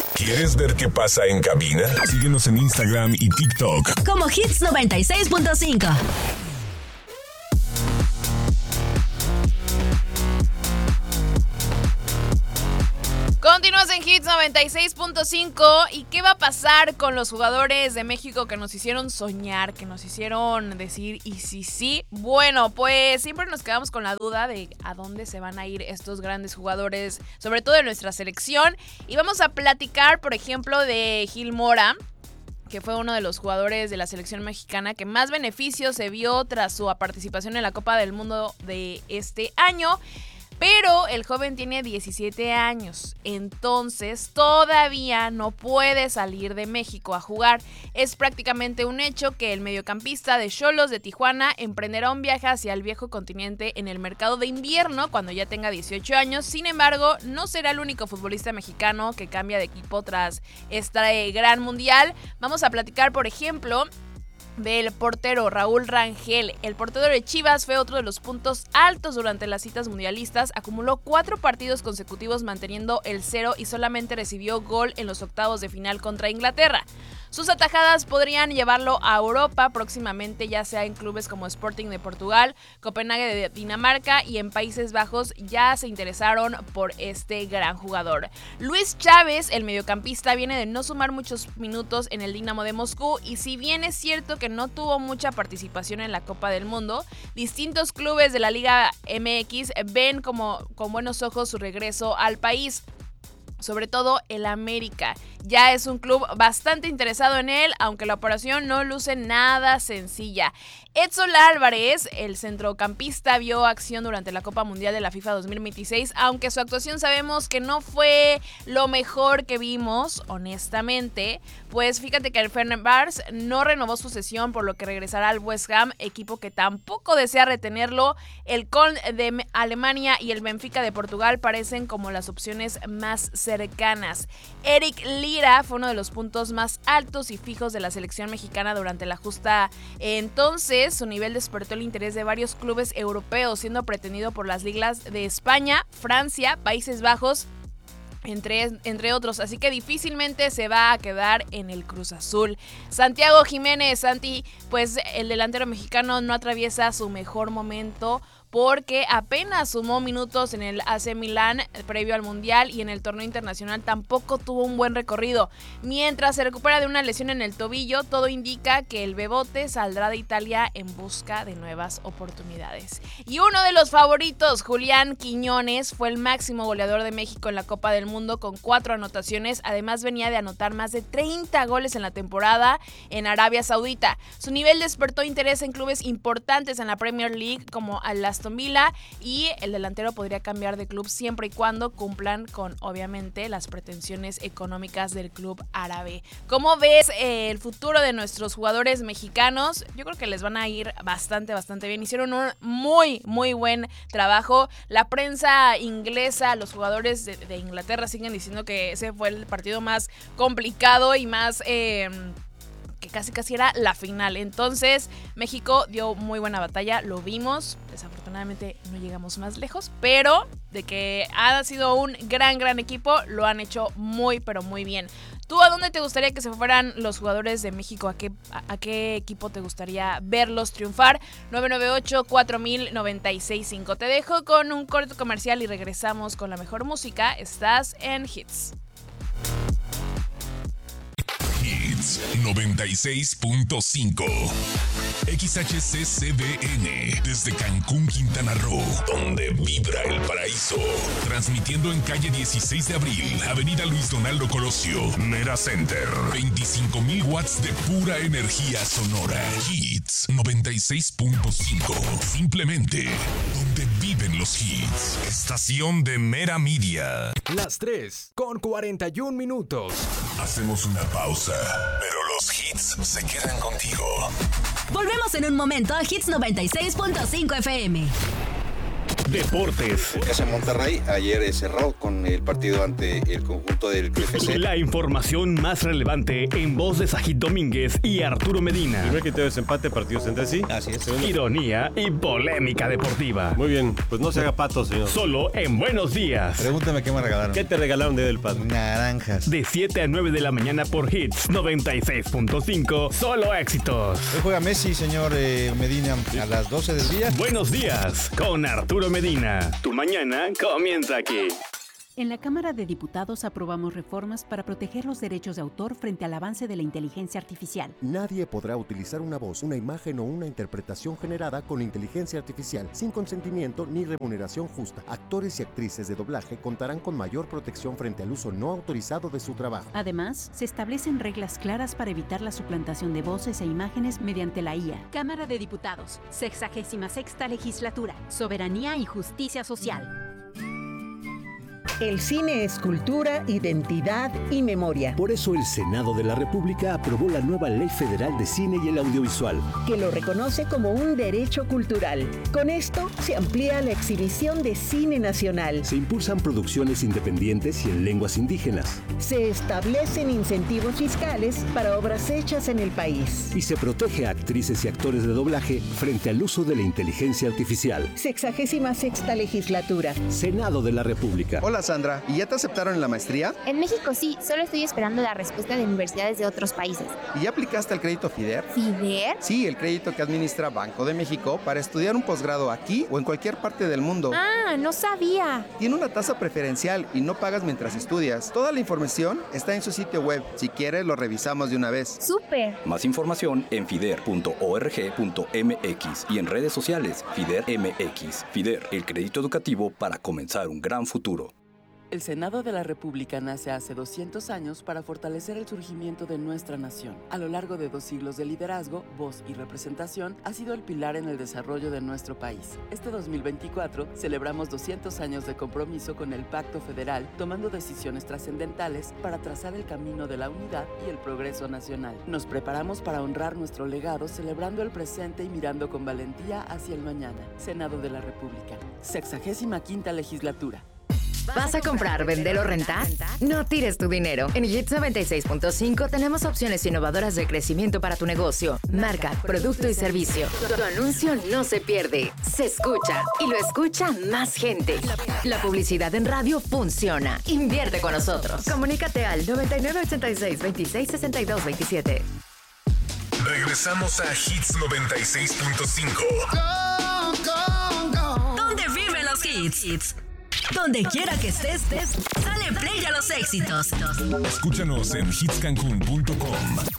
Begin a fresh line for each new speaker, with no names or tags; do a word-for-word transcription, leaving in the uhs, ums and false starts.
¿Quieres ver qué pasa en cabina? Síguenos en Instagram y TikTok
como Hits noventa y seis punto cinco.
Continúas en Hits noventa y seis punto cinco. ¿Y qué va a pasar con los jugadores de México que nos hicieron soñar, que nos hicieron decir y sí, sí? Bueno, pues siempre nos quedamos con la duda de a dónde se van a ir estos grandes jugadores, sobre todo de nuestra selección. Y vamos a platicar, por ejemplo, de Gil Mora, que fue uno de los jugadores de la selección mexicana que más beneficios se vio tras su participación en la Copa del Mundo de este año. Pero el joven tiene diecisiete años, entonces todavía no puede salir de México a jugar. Es prácticamente un hecho que el mediocampista de Xolos de Tijuana emprenderá un viaje hacia el viejo continente en el mercado de invierno cuando ya tenga dieciocho años. Sin embargo, no será el único futbolista mexicano que cambia de equipo tras este gran mundial. Vamos a platicar, por ejemplo, del portero Raúl Rangel. El portero de Chivas fue otro de los puntos altos durante las citas mundialistas. Acumuló cuatro partidos consecutivos manteniendo el cero y solamente recibió gol en los octavos de final contra Inglaterra. Sus atajadas podrían llevarlo a Europa próximamente, ya sea en clubes como Sporting de Portugal, Copenhague de Dinamarca y en Países Bajos ya se interesaron por este gran jugador. Luis Chávez, el mediocampista, viene de no sumar muchos minutos en el Dinamo de Moscú y si bien es cierto que no tuvo mucha participación en la Copa del Mundo, distintos clubes de la Liga M X ven como con buenos ojos su regreso al país. Sobre todo el América. Ya es un club bastante interesado en él, aunque la operación no luce nada sencilla. Edson Álvarez, el centrocampista, vio acción durante la Copa Mundial de la FIFA dos mil veintiséis, aunque su actuación sabemos que no fue lo mejor que vimos, honestamente. Pues fíjate que el Fenerbahce no renovó su cesión, por lo que regresará al West Ham, equipo que tampoco desea retenerlo. El Köln de Alemania y el Benfica de Portugal parecen como las opciones más cercanas. Eric Lira fue uno de los puntos más altos y fijos de la selección mexicana durante la justa entonces. Su nivel despertó el interés de varios clubes europeos, siendo pretendido por las ligas de España, Francia, Países Bajos, Entre, entre otros, así que difícilmente se va a quedar en el Cruz Azul. Santiago Jiménez, Santi, pues el delantero mexicano no atraviesa su mejor momento porque apenas sumó minutos en el A C Milán previo al Mundial y en el torneo internacional tampoco tuvo un buen recorrido. Mientras se recupera de una lesión en el tobillo, todo indica que el Bebote saldrá de Italia en busca de nuevas oportunidades. Y uno de los favoritos, Julián Quiñones, fue el máximo goleador de México en la Copa del Mundo con cuatro anotaciones. Además venía de anotar más de treinta goles en la temporada en Arabia Saudita. Su nivel despertó interés en clubes importantes en la Premier League como el Aston Villa, y el delantero podría cambiar de club siempre y cuando cumplan con, obviamente, las pretensiones económicas del club árabe. ¿Cómo ves eh, el futuro de nuestros jugadores mexicanos? Yo creo que les van a ir bastante, bastante bien. Hicieron un muy, muy buen trabajo. La prensa inglesa, los jugadores de, de Inglaterra siguen diciendo que ese fue el partido más complicado y más... Eh, que casi casi era la final. Entonces México dio muy buena batalla, lo vimos, desafortunadamente no llegamos más lejos, pero de que ha sido un gran gran equipo, lo han hecho muy pero muy bien. ¿Tú a dónde te gustaría que se fueran los jugadores de México? ¿A qué, a, a qué equipo te gustaría verlos triunfar? nueve nueve ocho, cuatro mil, noventa y seis cinco. Te dejo con un corto comercial y regresamos con la mejor música. Estás en Hits.
Hits noventa y seis punto cinco. X H C C B N desde Cancún, Quintana Roo, donde vibra el paraíso. Transmitiendo en calle dieciséis de abril, avenida Luis Donaldo Colosio, Mera Center. veinticinco mil watts de pura energía sonora. Hits noventa y seis punto cinco. Simplemente donde viven los hits. Estación de Mera Media.
Las tres con cuarenta y un minutos.
Hacemos una pausa, pero los hits se quedan contigo.
Volvemos en un momento a Hits noventa y seis punto cinco F M.
deportes.
Es en Monterrey, ayer cerró con el partido ante el conjunto del C F C.
La información más relevante en voz de Sajid Domínguez y Arturo Medina.
Primer criterio de desempate, partidos entre sí.
Así es.
Ironía y polémica deportiva.
Muy bien, pues no se haga pato, señor.
Solo en Buenos Días.
Pregúntame qué me regalaron.
¿Qué te regalaron de del padre?
Naranjas.
De siete a nueve de la mañana por Hits noventa y seis punto cinco. Solo éxitos.
Hoy juega Messi, señor eh, Medina, a las doce del día.
Buenos Días con Arturo Medina. Tu mañana comienza aquí.
En la Cámara de Diputados aprobamos reformas para proteger los derechos de autor frente al avance de la inteligencia artificial.
Nadie podrá utilizar una voz, una imagen o una interpretación generada con inteligencia artificial sin consentimiento ni remuneración justa. Actores y actrices de doblaje contarán con mayor protección frente al uso no autorizado de su trabajo.
Además, se establecen reglas claras para evitar la suplantación de voces e imágenes mediante la I A. Cámara de Diputados, sexagésima sexta legislatura, soberanía y justicia social.
El cine es cultura, identidad y memoria.
Por eso el Senado de la República aprobó la nueva Ley Federal de Cine y el Audiovisual,
que lo reconoce como un derecho cultural. Con esto se amplía la exhibición de cine nacional.
Se impulsan producciones independientes y en lenguas indígenas.
Se establecen incentivos fiscales para obras hechas en el país.
Y se protege a actrices y actores de doblaje frente al uso de la inteligencia artificial.
Sexagésima sexta legislatura.
Senado de la República.
Hola Sandra, ¿y ya te aceptaron en la maestría?
En México sí, solo estoy esperando la respuesta de universidades de otros países.
¿Y ya aplicaste al crédito FIDER?
¿FIDER?
Sí, el crédito que administra Banco de México para estudiar un posgrado aquí o en cualquier parte del mundo.
Ah, no sabía.
Tiene una tasa preferencial y no pagas mientras estudias. Toda la información está en su sitio web. Si quieres, lo revisamos de una vez.
¡Súper!
Más información en fider punto org punto mx y en redes sociales FIDER M X. FIDER, el crédito educativo para comenzar un gran futuro.
El Senado de la República nace hace doscientos años para fortalecer el surgimiento de nuestra nación. A lo largo de dos siglos de liderazgo, voz y representación, ha sido el pilar en el desarrollo de nuestro país. Este dos mil veinticuatro celebramos doscientos años de compromiso con el Pacto Federal, tomando decisiones trascendentales para trazar el camino de la unidad y el progreso nacional. Nos preparamos para honrar nuestro legado, celebrando el presente y mirando con valentía hacia el mañana. Senado de la República, sexagésima quinta legislatura.
¿Vas a comprar, vender o rentar? No tires tu dinero. En Hits noventa y seis punto cinco tenemos opciones innovadoras de crecimiento para tu negocio, marca, producto y servicio. Tu anuncio no se pierde, se escucha y lo escucha más gente. La publicidad en radio funciona. Invierte con nosotros. Comunícate al noventa y nueve ochenta y seis veintiséis sesenta y dos veintisiete.
Regresamos a Hits noventa y seis punto cinco.
¿Dónde viven los hits? Donde quiera que estés, estés, dale play a los éxitos.
Escúchanos en hits cancún punto com.